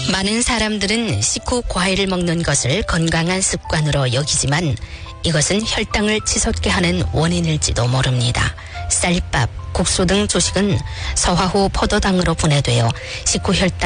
많은 사람들은 식후 과일을 먹는 것을 건강한 습관으로 여기지만 이것은 혈당을 치솟게 하는 원인일지도 모릅니다. 쌀밥, 국수 등 조식은 소화 후 포도당으로 분해되어 식후 혈당